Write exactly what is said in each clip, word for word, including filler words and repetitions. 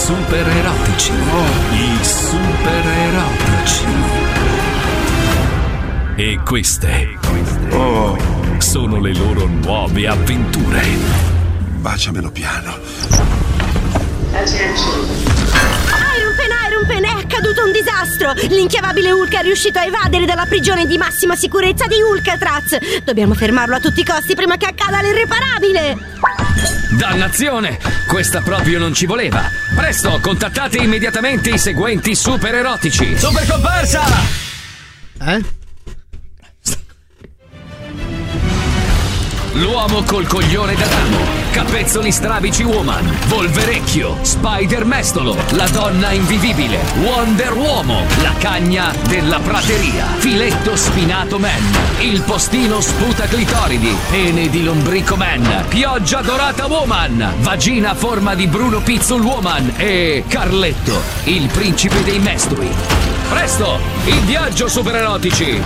super erotici. Oh. I super erotici. E queste oh. sono le loro nuove avventure. Baciamelo piano. Iron Pen, Iron Pen, è accaduto un disastro! L'inchiavabile Hulk è riuscito a evadere dalla prigione di massima sicurezza di Hulkatraz! Dobbiamo fermarlo a tutti i costi prima che accada l'irreparabile! Dannazione! Questa proprio non ci voleva! Presto, contattate immediatamente i seguenti super erotici! Super comparsa! Eh? L'uomo col coglione da ramo, Capezzoli strabici woman, Volverecchio, Spider Mestolo, la donna invivibile, Wonder Uomo, la cagna della prateria, Filetto spinato man, il postino sputa clitoridi, pene di lombrico man, Pioggia dorata woman, vagina a forma di Bruno Pizzul woman e Carletto, il principe dei mestoli. Presto, il viaggio super erotici!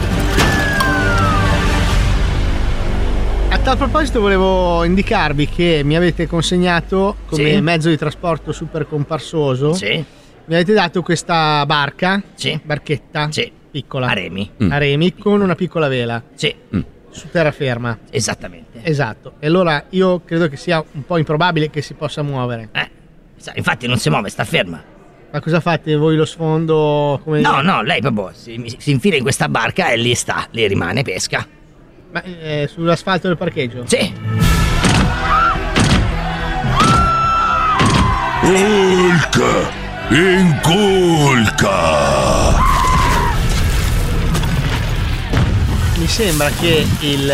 A tal proposito volevo indicarvi che mi avete consegnato come sì. mezzo di trasporto super comparsoso. Sì. Mi avete dato questa barca, sì. barchetta, sì. piccola. A remi. Mm. A remi con una piccola vela. Sì. Mm. Su terraferma. Esattamente. Esatto. E allora io credo che sia un po' improbabile che si possa muovere. Eh. Infatti non si muove, sta ferma. Ma cosa fate voi lo sfondo? Come no, dire? no, lei proprio si, si infila in questa barca e lì sta, lì rimane, pesca. Ma eh, sull'asfalto del parcheggio? Sì. Hulk! Inculca! Mi sembra che il...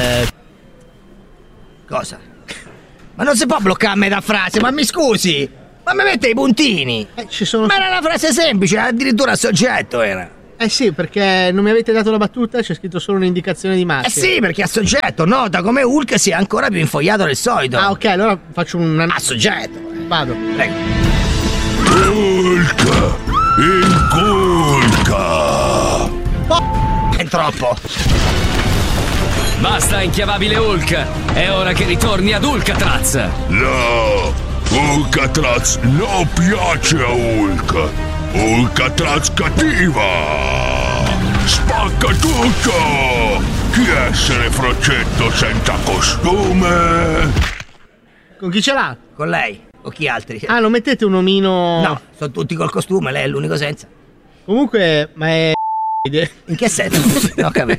Cosa? Ma non si può bloccare me da frase, ma mi scusi! Ma mi mette i puntini! Eh, ci sono... Ma era una frase semplice, addirittura a soggetto era! Eh sì, perché non mi avete dato la battuta, c'è scritto solo un'indicazione di massima. Eh sì, perché a soggetto, nota come Hulk sia ancora più infogliato del solito. Ah, ok, allora faccio un... A soggetto. Vado. Prego. Hulk! Inculca! Oh, è troppo. Basta, inchiavabile Hulk! È ora che ritorni ad Hulkatraz! No! Hulkatraz non piace a Hulk! Hulkatraz cattiva! Spacca tutto! Chi essere Frocetto senza costume? Con chi ce l'ha? Con lei o chi altri? Ah, non mettete un omino... No, sono tutti col costume, lei è l'unico senza. Comunque, ma è... In che senso? Non ho capito.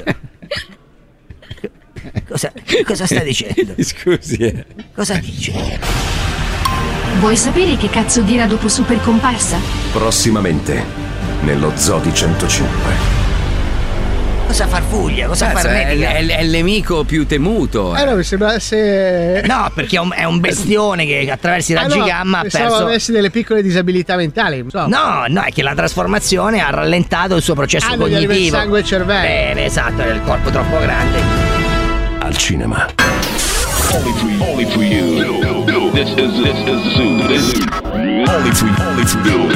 Cosa, cosa sta dicendo? Scusi. Eh. Cosa dice? Vuoi sapere che cazzo dirà dopo Super Comparsa? Prossimamente, nello Zoo di centocinque. Cosa farfuglia? Cosa Cazzo, farnetica? È, è, è il nemico più temuto. Eh, no, mi sembra essere... No, perché è un, è un bestione che attraverso i raggi ah, no, gamma ha pensavo perso... avessi delle piccole disabilità mentali, non so. No, no, è che la trasformazione ha rallentato il suo processo ah, non gli arriva cognitivo. il sangue e il cervello. Bene, esatto, era il corpo troppo grande. Al cinema. Only for you. Only for you. This is this is zoo. This is only for only for you.